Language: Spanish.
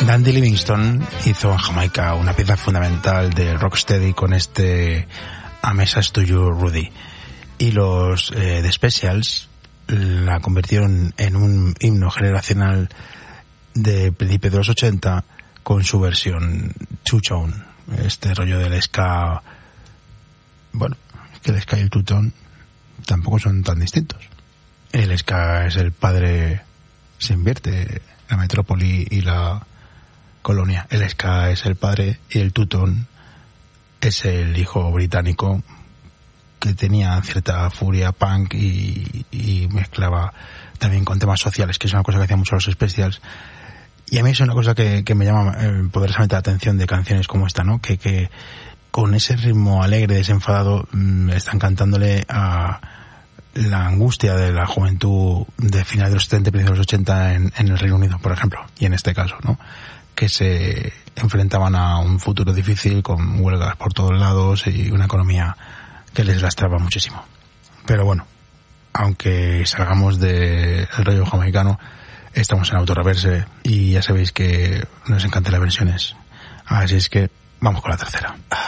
Dandy Livingstone hizo en Jamaica una pieza fundamental de rocksteady con este A Message to You, Rudy. Y los The Specials la convirtieron en un himno generacional de principios de los 80 con su versión two-tone, este rollo del ska. Bueno, es que el ska y el two-tone tampoco son tan distintos. El ska es el padre, se invierte la metrópoli y la colonia. El ska es el padre y el two-tone es el hijo británico que tenía cierta furia punk y mezclaba también con temas sociales, que es una cosa que hacían mucho los Specials. Y a mí es una cosa que me llama poderosamente la atención de canciones como esta, ¿no? Que con ese ritmo alegre, desenfadado, están cantándole a la angustia de la juventud de finales de los 70 y principios de los 80 en el Reino Unido, por ejemplo, y en este caso, ¿no? Que se enfrentaban a un futuro difícil con huelgas por todos lados y una economía que les lastraba muchísimo. Pero bueno, aunque salgamos del rollo jamaicano, estamos en Autoreverse y ya sabéis que nos encantan las versiones. Así es que vamos con la tercera.